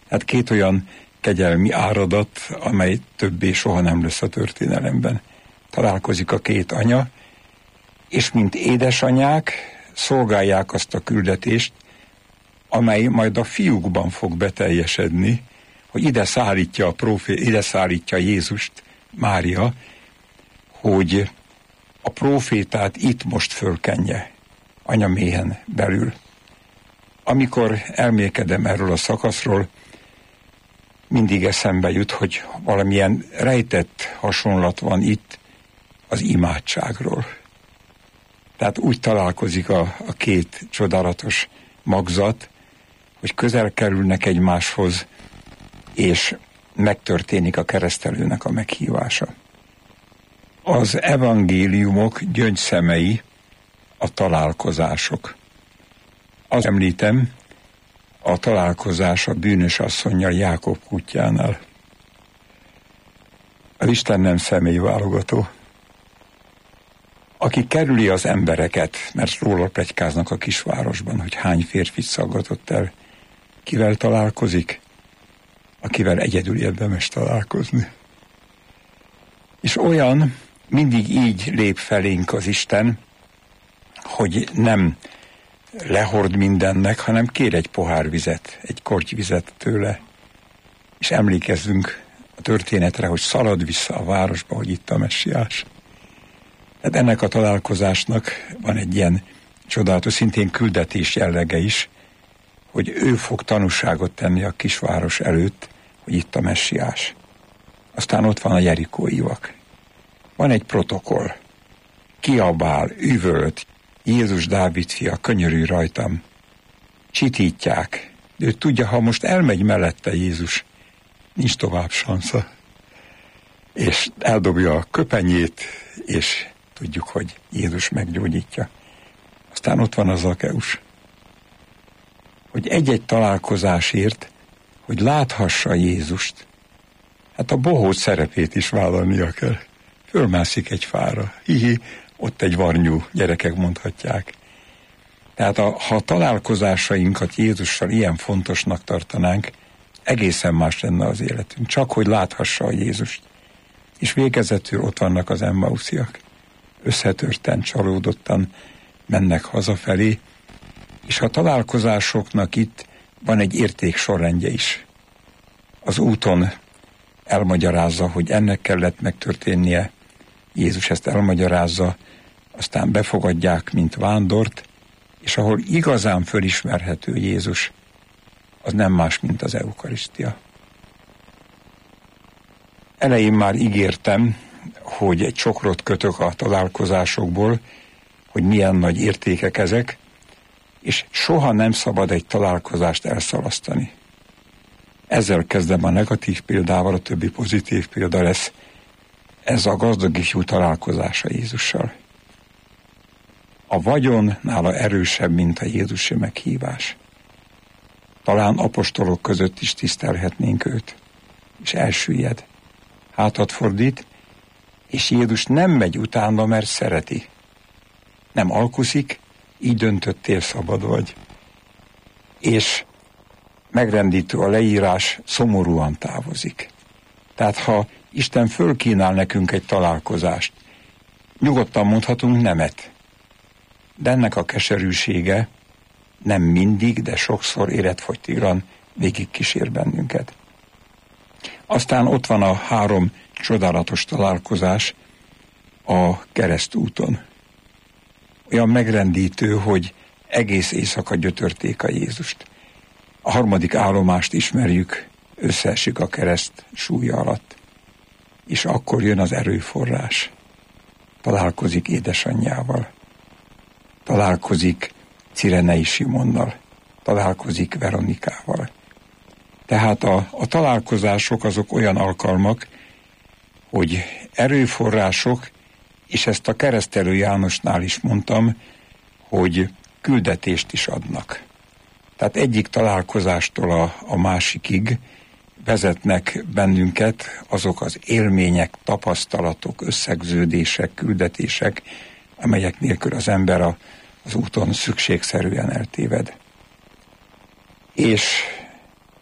Hát két olyan kegyelmi áradat, amely többé soha nem lesz a történelemben. Találkozik a két anya, és mint édesanyák szolgálják azt a küldetést, amely majd a fiúkban fog beteljesedni, hogy ide szállítja Jézust, Mária, hogy a prófétát itt most fölkenje, anyaméhen belül. Amikor elmélkedem erről a szakaszról, mindig eszembe jut, hogy valamilyen rejtett hasonlat van itt az imádságról. Tehát úgy találkozik a két csodálatos magzat, hogy közel kerülnek egymáshoz, és megtörténik a keresztelőnek a meghívása. Az evangéliumok gyöngyszemei a találkozások. Azt említem, a találkozás a bűnös asszonnyal Jákob kutyánál. Az Isten nem személyválogató. Aki kerüli az embereket, mert róla pletykáznak a kisvárosban, hogy hány férfit szaggatott el, kivel találkozik? Akivel egyedül érdemes találkozni. És olyan, mindig így lép felénk az Isten, hogy nem lehord mindennek, hanem kér egy pohár vizet, egy korty vizet tőle, és emlékezzünk a történetre, hogy szalad vissza a városba, hogy itt a messiás. Hát ennek a találkozásnak van egy ilyen csodálatos, szintén küldetés jellege is, hogy ő fog tanúságot tenni a kisváros előtt, hogy itt a messiás. Aztán ott van a jerikói vak. Van egy protokoll. Kiabál, üvölt, Jézus Dávid fia, könyörülj rajtam. Csitítják. De ő tudja, ha most elmegy mellette Jézus, nincs tovább sansza. És eldobja a köpenyét, és tudjuk, hogy Jézus meggyógyítja. Aztán ott van a Zakeusz. Hogy egy-egy találkozásért, hogy láthassa Jézust, hát a bohóc szerepét is vállalnia kell. Fölmászik egy fára. Hihi, ott egy varnyú, gyerekek mondhatják. Tehát ha a találkozásainkat Jézussal ilyen fontosnak tartanánk, egészen más lenne az életünk. Csak hogy láthassa a Jézust. És végezetül ott vannak az emmausziak. Összetörten, csalódottan mennek hazafelé, és a találkozásoknak itt van egy értéksorrendje is. Az úton elmagyarázza, hogy ennek kellett megtörténnie, Jézus ezt elmagyarázza, aztán befogadják, mint vándort, és ahol igazán fölismerhető Jézus, az nem más, mint az eukarisztia. Elején már ígértem, hogy egy csokrot kötök a találkozásokból, hogy milyen nagy értékek ezek, és soha nem szabad egy találkozást elszalasztani. Ezzel kezdem a negatív példával, a többi pozitív példa lesz. Ez a gazdag ifjú találkozása Jézussal. A vagyon nála erősebb, mint a Jézusi meghívás. Talán apostolok között is tisztelhetnénk őt, és elsüllyed. Hátat fordít, és Jézus nem megy utána, mert szereti. Nem alkuszik, így döntöttél, szabad vagy. És megrendítő a leírás, szomorúan távozik. Tehát ha Isten fölkínál nekünk egy találkozást, nyugodtan mondhatunk nemet. De ennek a keserűsége nem mindig, de sokszor életfogytiglan végig kísér bennünket. Aztán ott van a 3 csodálatos találkozás a keresztúton. Olyan megrendítő, hogy egész éjszaka gyötörték a Jézust. A 3. állomást ismerjük, összeesik a kereszt súlya alatt. És akkor jön az erőforrás. Találkozik édesanyjával. Találkozik Cirenei Simonnal. Találkozik Veronikával. Tehát a találkozások azok olyan alkalmak, hogy erőforrások, és ezt a keresztelő Jánosnál is mondtam, hogy küldetést is adnak. Tehát egyik találkozástól a másikig vezetnek bennünket azok az élmények, tapasztalatok, összegződések, küldetések, amelyek nélkül az ember az úton szükségszerűen eltéved. És